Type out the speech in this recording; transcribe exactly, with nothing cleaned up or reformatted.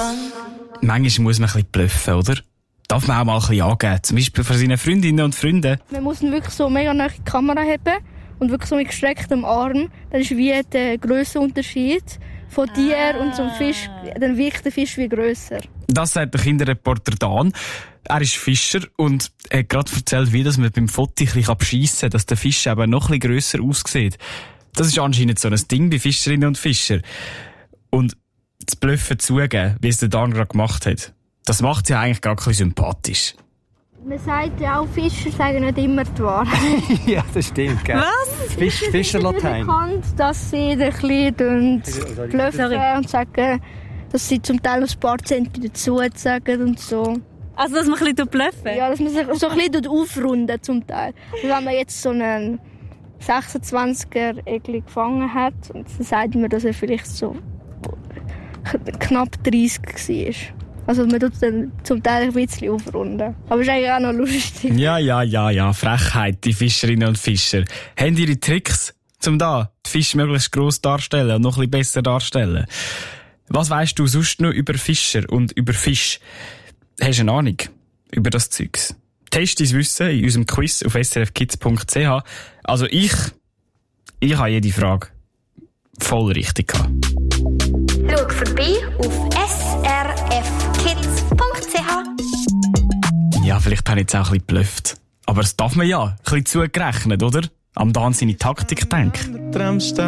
Manchmal muss man ein bisschen bluffen, oder? Darf man auch mal ein bisschen angeben, zum Beispiel für seine Freundinnen und Freunde. Man muss wirklich so mega nahe die Kamera haben und wirklich so mit gestrecktem Arm. Das ist wie der Grössenunterschied von dir ah. und zum Fisch. Dann wirkt der Fisch wie grösser. Das sagt der Kinderreporter Dan. Er ist Fischer und er hat gerade erzählt, wie das man beim Foto ein bisschen beschissen kann, dass der Fisch eben noch ein bisschen grösser aussieht. Das ist anscheinend so ein Ding bei Fischerinnen und Fischern. Und das Bluffen zugeben, wie es der Dan gerade gemacht hat, das macht sie eigentlich gerade ein bisschen sympathisch. Man sagt ja auch, Fischer sagen nicht immer die Wahrheit. Ja, das stimmt, gell? Was? Fisch, Fischerlatein. Ich bekannt, dass sie ein bisschen bluffen und sagen, dass sie zum Teil ein paar Zentimeter dazu sagen und so. Also, dass man ein bisschen bluffen? Ja, dass man sich so ein bisschen aufrunden zum Teil. Und wenn man jetzt so einen sechsundzwanziger Egli gefangen hat, dann sagt man, dass er vielleicht so knapp dreißig war. Also man tut dann zum Teil ein bisschen aufrunden. Aber ist eigentlich auch noch lustig. Ja, ja, ja, ja. Frechheit, die Fischerinnen und Fischer. Haben ihre Tricks, um da die Fische möglichst gross darzustellen und noch ein bisschen besser darzustellen? Was weisst du sonst noch über Fischer und über Fisch? Hast du eine Ahnung über das Zeugs? Test dein Wissen in unserem Quiz auf s r f kids punkt c h. Also ich, ich habe jede Frage voll richtig gehabt. Schau vorbei auf s r f kids punkt c h. Ja, vielleicht habe ich jetzt auch ein bisschen geblufft. Aber das darf man ja. Ein bisschen zugerechnet, oder? Am Dan seine Taktik denken.